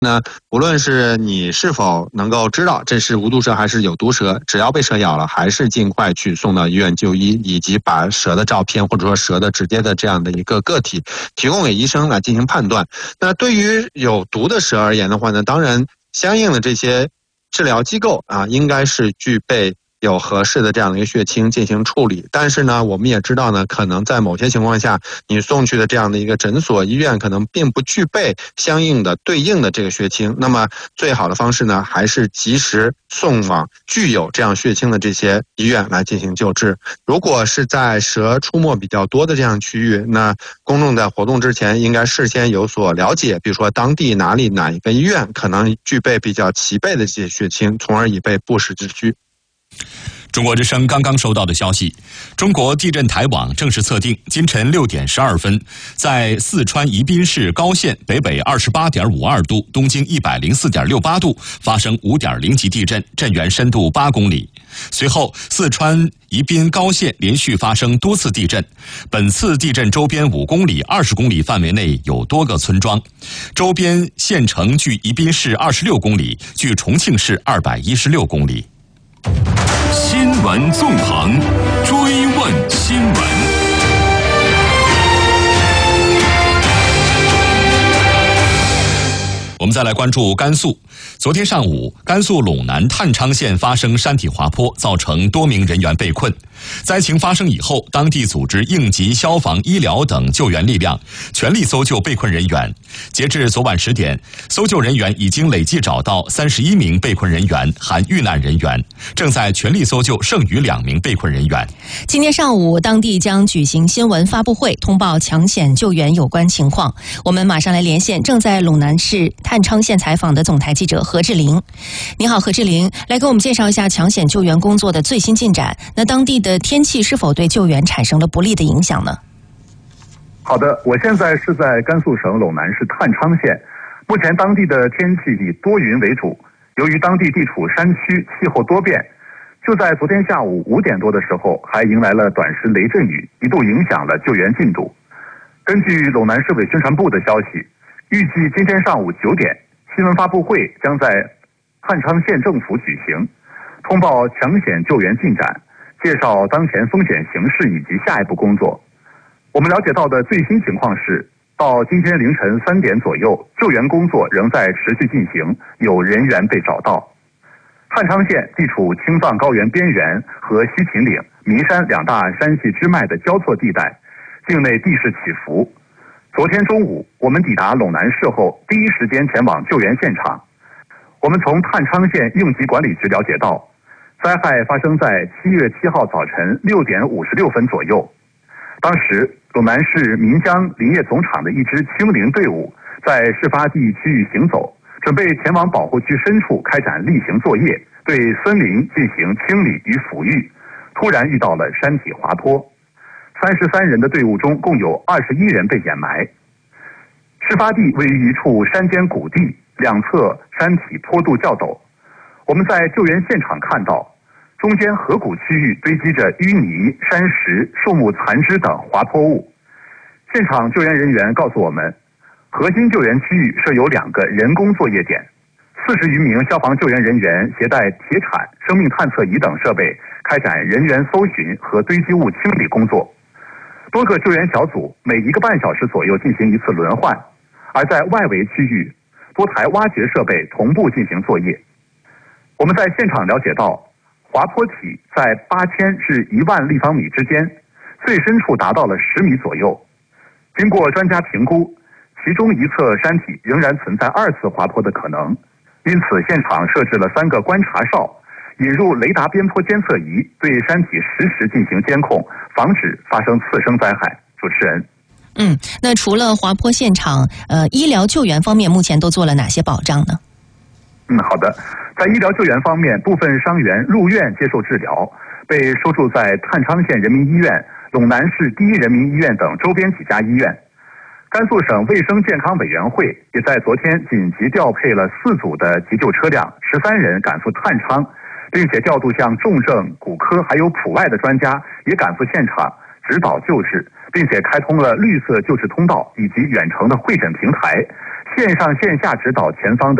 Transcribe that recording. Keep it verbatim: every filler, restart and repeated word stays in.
那无论是你是否能够知道这是无毒蛇还是有毒蛇，只要被蛇咬了，还是尽快去送到医院就医，以及把蛇的照片或者说蛇的直接的这样的一个个体提供给医生来进行判断。那对于有毒的蛇而言的话呢，当然相应的这些治疗机构啊，应该是具备有合适的这样的一个血清进行处理。但是呢，我们也知道呢，可能在某些情况下，你送去的这样的一个诊所、医院可能并不具备相应的对应的这个血清。那么最好的方式呢，还是及时送往具有这样血清的这些医院来进行救治。如果是在蛇出没比较多的这样区域，那公众在活动之前应该事先有所了解，比如说当地哪里哪一个医院可能具备比较齐备的这些血清，从而以备不时之需。 中国之声刚刚收到的消息，中国地震台网正式测定，今晨六点十二分，在四川宜宾市高县北北二十八点五二度，东经一百零四点六八度发生五点零级地震，震源深度八公里。随后，四川宜宾高县连续发生多次地震，本次地震周边五公里、二十公里范围内有多个村庄，周边县城距宜宾市二十六公里，距重庆市二百一十六公里。 新闻纵横，追问新闻。 我们再来关注甘肃。昨天上午，甘肃陇南太昌县发生山体滑坡，造成多名人员被困。灾情发生以后，当地组织应急、消防、医疗等救援力量，全力搜救被困人员。截至昨晚十点，搜救人员已经累计找到三十一名被困人员，含遇难人员，正在全力搜救剩余两名被困人员。 今天上午，当地将举行新闻发布会，通报抢险救援有关情况。我们马上来连线正在陇南市太昌县采访的总台记者何志玲。你好，何志玲，来给我们介绍一下抢险救援工作的最新进展。那当地的天气是否对救援产生了不利的影响呢？ 好的，我现在是在甘肃省陇南市太昌县，目前当地的天气以多云为主，由于当地地处山区，气候多变，就在昨天下午五点多的时候，还迎来了短时雷阵雨，一度影响了救援进度。根据陇南市委宣传部的消息，预计今天上午九点，新闻发布会将在太昌县政府举行，通报抢险救援进展，介绍当前风险形势以及下一步工作。我们了解到的最新情况是，到今天凌晨三点左右，救援工作仍在持续进行，有人员被找到。太昌县地处青藏高原边缘和西秦岭、弥山两大山系支脉的交错地带，境内地势起伏。昨天中午，我们抵达陇南市后，第一时间前往救援现场。我们从太昌县应急管理局了解到，灾害发生在七月七号早晨六点五十六分左右。当时，陇南市岷江林业总厂的一支清林队伍在事发地区域行走，准备前往保护区深处开展例行作业，对森林进行清理与抚育。突然遇到了山体滑坡，三十三人的队伍中共有二十一人被掩埋。事发地位于一处山间谷地，两侧山体坡度较陡。我们在救援现场看到，中间河谷区域堆积着淤泥、山石、树木残枝等滑坡物。现场救援人员告诉我们，核心救援区域设有两个人工作业点，四十余名消防救援人员携带铁铲、生命探测仪等设备，开展人员搜寻和堆积物清理工作。多个救援小组每一个半小时左右进行一次轮换，而在外围区域，多台挖掘设备同步进行作业。我们在现场了解到，滑坡体在八千至一万立方米之间，最深处达到了十米左右。经过专家评估，其中一侧山体仍然存在二次滑坡的可能，因此现场设置了三个观察哨，引入雷达边坡监测仪，对山体实时进行监控，防止发生次生灾害。主持人。 嗯，那除了滑坡现场，呃，医疗救援方面目前都做了哪些保障呢？ 嗯，好的。在医疗救援方面，部分伤员入院接受治疗，被收住在太昌县人民医院、陇南市第一人民医院等周边几家医院。甘肃省卫生健康委员会也在昨天紧急调配了四组的急救车辆，十三人赶赴太昌，并且调度像重症、骨科还有普外的专家也赶赴现场指导救治，并且开通了绿色救治通道以及远程的会诊平台， 线上线下指导前方的